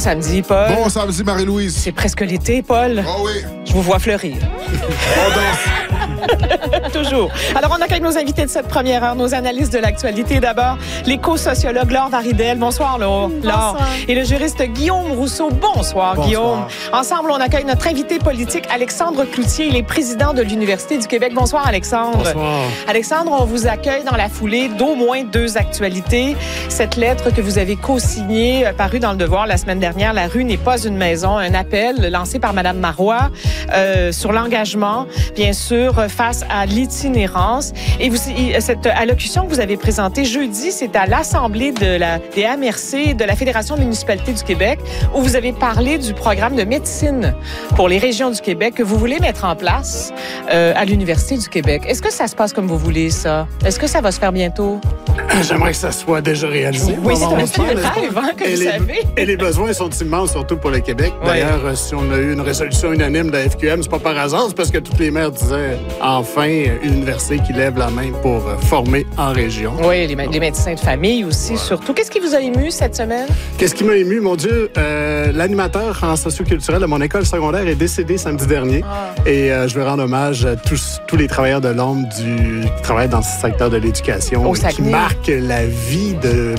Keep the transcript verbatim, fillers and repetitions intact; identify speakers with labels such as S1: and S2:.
S1: samedi, Paul.
S2: Bon samedi, Marie-Louise.
S1: C'est presque l'été, Paul.
S2: Oh oui.
S1: Je vous vois fleurir.
S2: On danse.
S1: Toujours. Alors, on accueille nos invités de cette première heure, nos analystes de l'actualité. D'abord, l'éco-sociologue Laure Varidel. Bonsoir, Laure.
S3: Bonsoir.
S1: Laure. Et le juriste Guillaume Rousseau. Bonsoir,
S4: Bonsoir.
S1: Guillaume. Ensemble, on accueille notre invité politique, Alexandre Cloutier. Il est président de l'Université du Québec. Bonsoir, Alexandre.
S4: Bonsoir.
S1: Alexandre, on vous accueille dans la foulée d'au moins deux actualités. Cette lettre que vous avez co-signée, parue dans Le Devoir la semaine dernière, La rue n'est pas une maison, un appel lancé par Mme Marois euh, sur l'engagement, bien sûr, face à l'itinérance. Et vous, cette allocution que vous avez présentée jeudi, c'est à l'Assemblée de la, des A M R C de la Fédération des municipalités du Québec, où vous avez parlé du programme de médecine pour les régions du Québec que vous voulez mettre en place euh, à l'Université du Québec. Est-ce que ça se passe comme vous voulez, ça? Est-ce que ça va se faire bientôt?
S4: J'aimerais que ça soit déjà réalisé.
S1: Oui, c'est un
S4: Bon,
S1: petit
S4: on se
S1: rêve, hein, comme
S4: et
S1: vous
S4: les,
S1: savez.
S4: Et les besoins sont immenses, surtout pour le Québec.
S1: Ouais.
S4: D'ailleurs, si on a eu une résolution unanime de la F Q M, c'est pas par hasard, c'est parce que tous les maires disaient enfin une université qui lève la main pour former en région.
S1: Oui, les, les médecins de famille aussi, ouais. Surtout. Qu'est-ce qui vous a ému cette semaine?
S4: Qu'est-ce qui m'a ému? Mon Dieu, euh, l'animateur en socioculturel de mon école secondaire est décédé samedi dernier. Ah. Et euh, je veux rendre hommage à tous, tous les travailleurs de l'ombre du, qui travaillent dans ce secteur de l'éducation, qui marquent la vie de